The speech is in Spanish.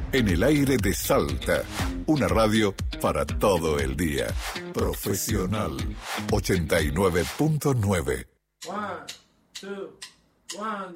En el aire de Salta, una radio para todo el día. Profesional 89.9. 1, 2, 1,